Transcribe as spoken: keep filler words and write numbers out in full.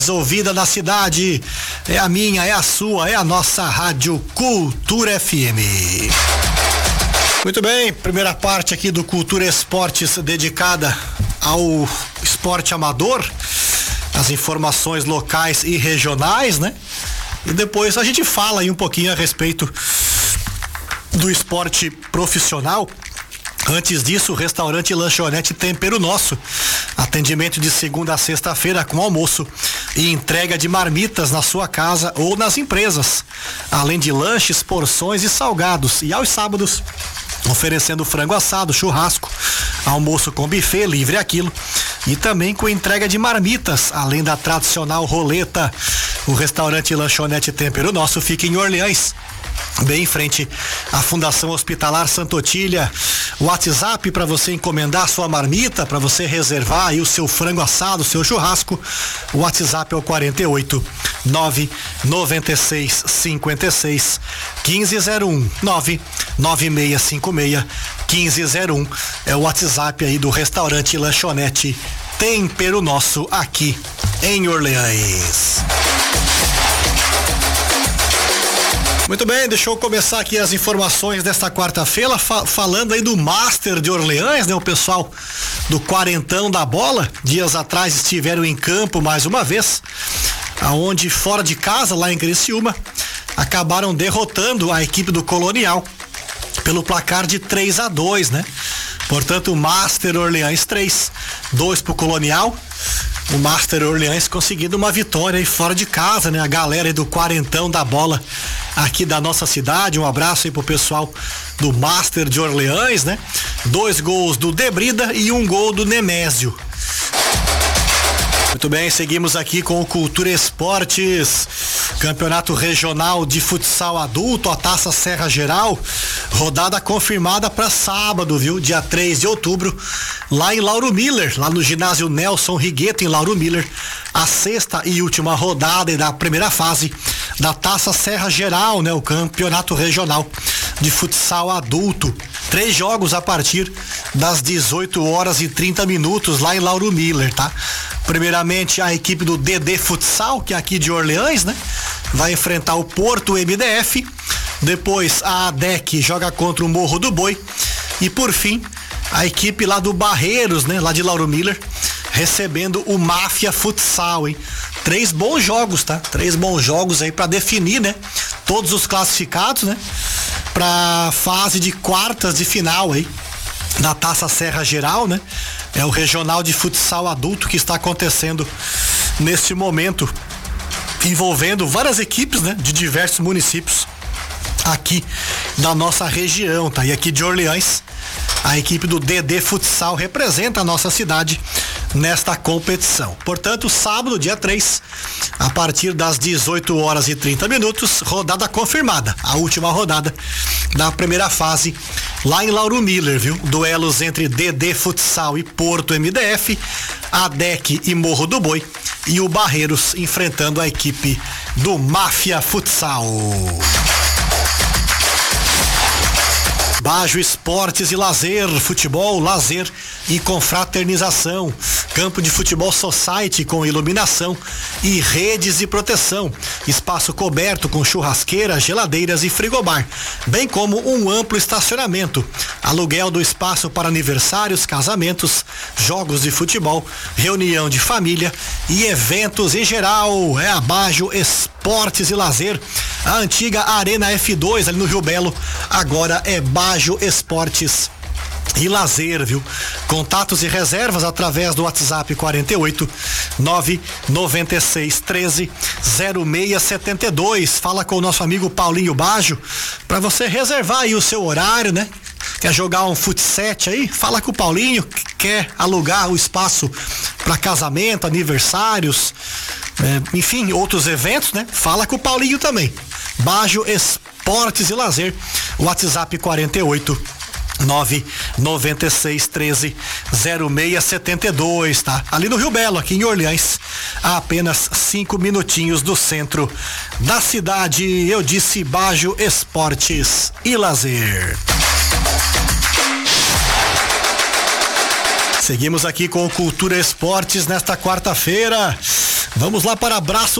ouvida da cidade, é a minha, é a sua, é a nossa Rádio Cultura F M. Muito bem, primeira parte aqui do Cultura Esportes dedicada ao esporte amador, as informações locais e regionais, né? E depois a gente fala aí um pouquinho a respeito do esporte profissional. Antes disso, o restaurante Lanchonete Tempero Nosso. Atendimento de segunda a sexta-feira com almoço e entrega de marmitas na sua casa ou nas empresas. Além de lanches, porções e salgados. E aos sábados, oferecendo frango assado, churrasco, almoço com buffet, livre aquilo. E também com entrega de marmitas, além da tradicional roleta. O restaurante Lanchonete Tempero Nosso fica em Orleans, bem em frente à Fundação Hospitalar Santa Otília. O WhatsApp para você encomendar sua marmita, para você reservar aí o seu frango assado, o seu churrasco. O WhatsApp é o quarenta e oito, nove nove seis, cinco seis, um cinco zero um, nove nove seis cinco seis, um cinco zero um. É o WhatsApp aí do restaurante Lanchonete Tempero Nosso aqui em Orleans. Muito bem, deixa eu começar aqui as informações desta quarta-feira, fa- falando aí do Master de Orleans, né? O pessoal do Quarentão da Bola, dias atrás estiveram em campo mais uma vez, aonde fora de casa, lá em Criciúma, acabaram derrotando a equipe do Colonial pelo placar de três a dois, né? Portanto, o Master Orleans três, dois pro Colonial. O Master Orleans conseguindo uma vitória aí fora de casa, né? A galera aí do Quarentão da Bola aqui da nossa cidade, um abraço aí pro pessoal do Master de Orleans, né? Dois gols do Debrida e um gol do Nemésio. Muito bem, seguimos aqui com o Cultura Esportes, Campeonato Regional de Futsal Adulto, a Taça Serra Geral, rodada confirmada para sábado, viu? Dia três de outubro, lá em Lauro Miller, lá no ginásio Nelson Rigueto, em Lauro Miller, a sexta e última rodada da primeira fase da Taça Serra Geral, né? O Campeonato Regional de Futsal Adulto. Três jogos a partir das dezoito horas e trinta minutos lá em Lauro Miller, tá? Primeiramente a equipe do D D Futsal, que é aqui de Orleans, né? Vai enfrentar o Porto M D F. Depois a A D E C joga contra o Morro do Boi. E por fim, a equipe lá do Barreiros, né? Lá de Lauro Miller, recebendo o Máfia Futsal, hein? Três bons jogos, tá? Três bons jogos aí pra definir, né? Todos os classificados, né? Pra fase de quartas de final aí da Taça Serra Geral, né? É o Regional de Futsal Adulto que está acontecendo neste momento, envolvendo várias equipes, né? De diversos municípios aqui da nossa região, tá? E aqui de Orleans, a equipe do D D Futsal representa a nossa cidade nesta competição. Portanto, sábado, dia três, a partir das dezoito horas e trinta minutos, rodada confirmada, a última rodada da primeira fase lá em Lauro Miller, viu? Duelos entre D D Futsal e Porto M D F, A D E C e Morro do Boi, e o Barreiros enfrentando a equipe do Máfia Futsal. Bajo Esportes e Lazer, futebol, lazer e confraternização. Campo de futebol society com iluminação e redes de proteção. Espaço coberto com churrasqueira, geladeiras e frigobar, bem como um amplo estacionamento. Aluguel do espaço para aniversários, casamentos, jogos de futebol, reunião de família e eventos em geral. É a Bajo Esportes e Lazer. A antiga Arena F dois ali no Rio Belo, agora é Bajo Esportes e Lazer, viu? Contatos e reservas através do WhatsApp quarenta e oito, nove nove seis, treze, zero seis sete dois. Fala com o nosso amigo Paulinho Bajo para você reservar aí o seu horário, né? Quer jogar um futset aí? Fala com o Paulinho. Quer alugar o espaço para casamento, aniversários, é, enfim, outros eventos, né? Fala com o Paulinho também. Bajo Esportes e Lazer, WhatsApp quarenta e oito, nove nove seis, treze, zero seis sete dois, tá? Ali no Rio Belo, aqui em Orleans, a apenas cinco minutinhos do centro da cidade. Eu disse Bajo Esportes e Lazer. Seguimos aqui com o Cultura Esportes nesta quarta-feira. Vamos lá para abraço